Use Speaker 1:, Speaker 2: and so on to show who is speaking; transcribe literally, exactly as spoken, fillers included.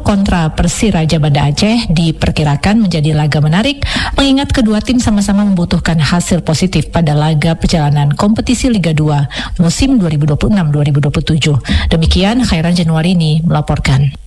Speaker 1: kontra Persiraja Banda Aceh diperkirakan menjadi laga menarik, mengingat kedua tim sama-sama membutuhkan hasil positif pada laga perjalanan kompetisi Liga dua musim dua ribu dua puluh enam dua ribu dua puluh tujuh. Demikian Khairan Januarini melaporkan.